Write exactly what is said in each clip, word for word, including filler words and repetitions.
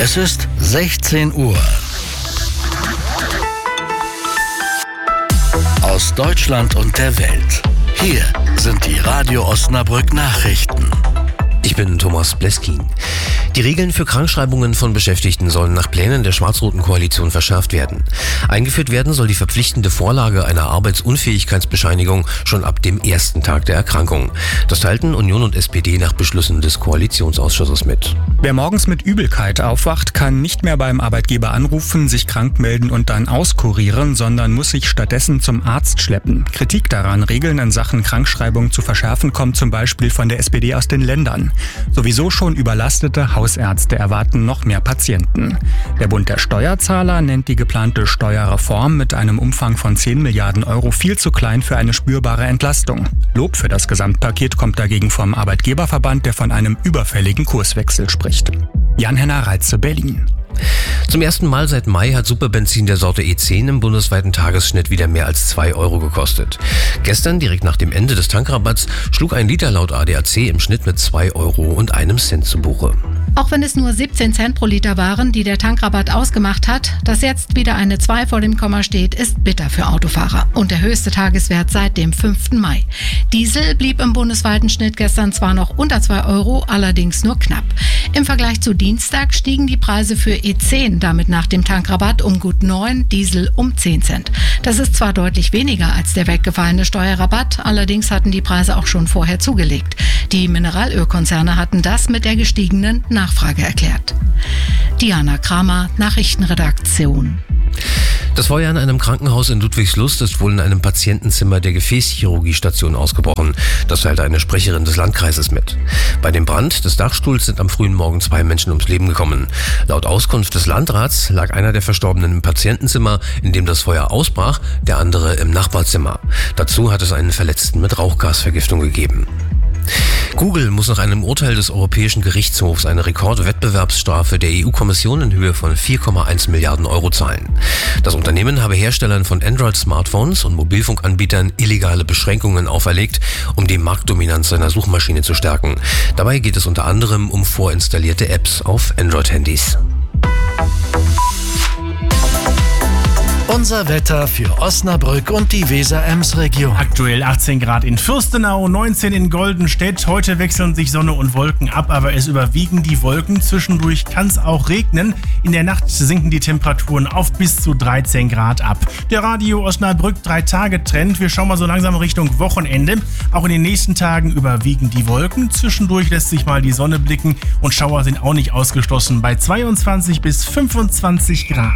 Es ist sechzehn Uhr. Aus Deutschland und der Welt. Hier sind die Radio Osnabrück Nachrichten. Ich bin Thomas Bleskin. Die Regeln für Krankschreibungen von Beschäftigten sollen nach Plänen der schwarz-roten Koalition verschärft werden. Eingeführt werden soll die verpflichtende Vorlage einer Arbeitsunfähigkeitsbescheinigung schon ab dem ersten Tag der Erkrankung. Das teilten Union und S P D nach Beschlüssen des Koalitionsausschusses mit. Wer morgens mit Übelkeit aufwacht, kann nicht mehr beim Arbeitgeber anrufen, sich krank melden und dann auskurieren, sondern muss sich stattdessen zum Arzt schleppen. Kritik daran, Regeln in Sachen Krankschreibung zu verschärfen, kommt zum Beispiel von der S P D aus den Ländern. Sowieso schon überlastete Hausärzte erwarten noch mehr Patienten. Der Bund der Steuerzahler nennt die geplante Steuerreform mit einem Umfang von zehn Milliarden Euro viel zu klein für eine spürbare Entlastung. Lob für das Gesamtpaket kommt dagegen vom Arbeitgeberverband, der von einem überfälligen Kurswechsel spricht. Jan-Henner Reitze, Berlin. Zum ersten Mal seit Mai hat Superbenzin der Sorte E zehn im bundesweiten Tagesschnitt wieder mehr als zwei Euro gekostet. Gestern, direkt nach dem Ende des Tankrabatts, schlug ein Liter laut A D A C im Schnitt mit zwei Euro und einem Cent zu Buche. Auch wenn es nur siebzehn Cent pro Liter waren, die der Tankrabatt ausgemacht hat, dass jetzt wieder eine zwei vor dem Komma steht, ist bitter für Autofahrer. Und der höchste Tageswert seit dem fünften Mai. Diesel blieb im bundesweiten Schnitt gestern zwar noch unter zwei Euro, allerdings nur knapp. Im Vergleich zu Dienstag stiegen die Preise für E zehn damit nach dem Tankrabatt um gut neun, Diesel um zehn Cent. Das ist zwar deutlich weniger als der weggefallene Steuerrabatt, allerdings hatten die Preise auch schon vorher zugelegt. Die Mineralölkonzerne hatten das mit der gestiegenen Nachfrage erklärt. Diana Kramer, Nachrichtenredaktion. Das Feuer in einem Krankenhaus in Ludwigslust ist wohl in einem Patientenzimmer der Gefäßchirurgiestation ausgebrochen. Das teilte eine Sprecherin des Landkreises mit. Bei dem Brand des Dachstuhls sind am frühen Morgen zwei Menschen ums Leben gekommen. Laut Auskunft des Landrats lag einer der Verstorbenen im Patientenzimmer, in dem das Feuer ausbrach, der andere im Nachbarzimmer. Dazu hat es einen Verletzten mit Rauchgasvergiftung gegeben. Google muss nach einem Urteil des Europäischen Gerichtshofs eine Rekordwettbewerbsstrafe der E U-Kommission in Höhe von vier Komma eins Milliarden Euro zahlen. Das Unternehmen habe Herstellern von Android-Smartphones und Mobilfunkanbietern illegale Beschränkungen auferlegt, um die Marktdominanz seiner Suchmaschine zu stärken. Dabei geht es unter anderem um vorinstallierte Apps auf Android-Handys. Unser Wetter für Osnabrück und die Weser-Ems-Region. Aktuell achtzehn Grad in Fürstenau, neunzehn in Goldenstedt. Heute wechseln sich Sonne und Wolken ab, aber es überwiegen die Wolken. Zwischendurch kann es auch regnen. In der Nacht sinken die Temperaturen auf bis zu dreizehn Grad ab. Der Radio Osnabrück drei-Tage-Trend. Wir schauen mal so langsam Richtung Wochenende. Auch in den nächsten Tagen überwiegen die Wolken. Zwischendurch lässt sich mal die Sonne blicken und Schauer sind auch nicht ausgeschlossen bei zweiundzwanzig bis fünfundzwanzig Grad.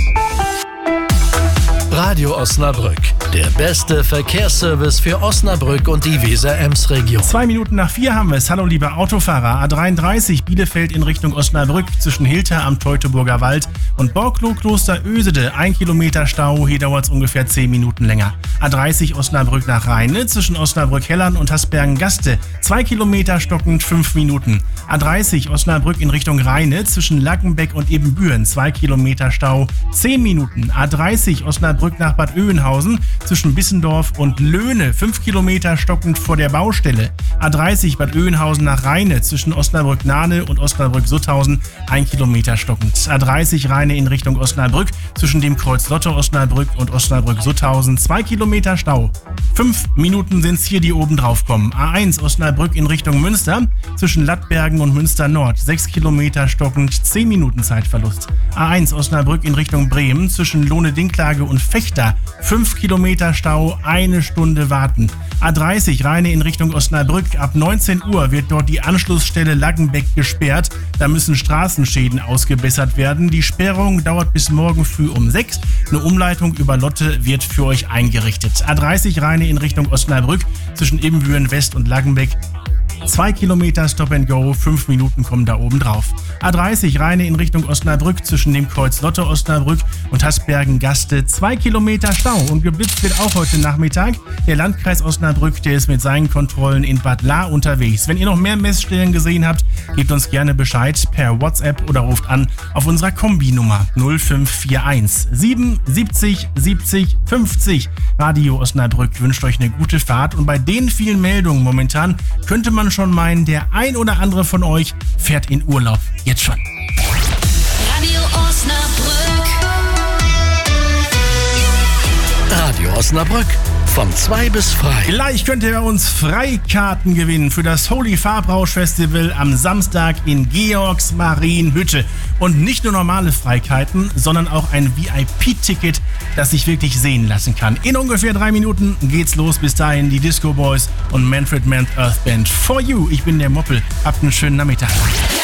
Radio Osnabrück, der beste Verkehrsservice für Osnabrück und die Weser-Ems-Region. Zwei Minuten nach vier haben wir es. Hallo liebe Autofahrer. A dreiunddreißig Bielefeld in Richtung Osnabrück zwischen Hilter am Teutoburger Wald und Borkloh-Kloster Ösede. Ein Kilometer Stau, hier dauert es ungefähr zehn Minuten länger. A dreißig Osnabrück nach Rheine zwischen Osnabrück-Hellern und Hasbergen-Gaste. Zwei Kilometer stockend, fünf Minuten. A dreißig Osnabrück in Richtung Rheine zwischen Lackenbeck und Ebenbüren. Zwei Kilometer Stau, zehn Minuten. A dreißig Osnabrück nach Bad Oeynhausen zwischen Bissendorf und Löhne, fünf Kilometer stockend vor der Baustelle. A dreißig Bad Oeynhausen nach Rheine zwischen Osnabrück-Nahe und Osnabrück-Sutthausen, ein Kilometer stockend. A dreißig Rheine in Richtung Osnabrück zwischen dem Kreuz Lotte Osnabrück und Osnabrück-Sutthausen, zwei Kilometer Stau. Fünf Minuten sind es hier, die oben drauf kommen. A eins Osnabrück in Richtung Münster zwischen Lattbergen und Münster Nord, sechs Kilometer stockend, zehn Minuten Zeitverlust. A eins Osnabrück in Richtung Bremen zwischen Lohne-Dinklage und Fechter, fünf Kilometer Stau, eine Stunde warten. A dreißig Rheine in Richtung Osnabrück, ab neunzehn Uhr wird dort die Anschlussstelle Lackenbeck gesperrt. Da müssen Straßenschäden ausgebessert werden. Die Sperrung dauert bis morgen früh um sechs. Eine Umleitung über Lotte wird für euch eingerichtet. A dreißig Rheine in Richtung Osnabrück zwischen Ebenbüren West und Lackenbeck. Zwei Kilometer Stop and Go, fünf Minuten kommen da oben drauf. A dreißig Rheine in Richtung Osnabrück zwischen dem Kreuz Lotte Osnabrück und Hasbergen-Gaste. Zwei Kilometer Stau und geblitzt wird auch heute Nachmittag. Der Landkreis Osnabrück, der ist mit seinen Kontrollen in Bad Lahr unterwegs. Wenn ihr noch mehr Messstellen gesehen habt, gebt uns gerne Bescheid per WhatsApp oder ruft an auf unserer Kombinummer null fünf vier eins sieben siebzig siebzig fünfzig. Radio Osnabrück wünscht euch eine gute Fahrt und bei den vielen Meldungen momentan könnte man schon meinen, der ein oder andere von euch fährt in Urlaub. Jetzt schon. Radio Osnabrück. Radio Osnabrück. Von zwei bis frei. Gleich könnt ihr bei uns Freikarten gewinnen für das Holy Farbrausch Festival am Samstag in Georgsmarienhütte. Und nicht nur normale Freikarten, sondern auch ein V I P-Ticket, das sich wirklich sehen lassen kann. In ungefähr drei Minuten geht's los. Bis dahin die Disco Boys und Manfred Mann's Earth Band. For You. Ich bin der Moppel. Habt einen schönen Nachmittag.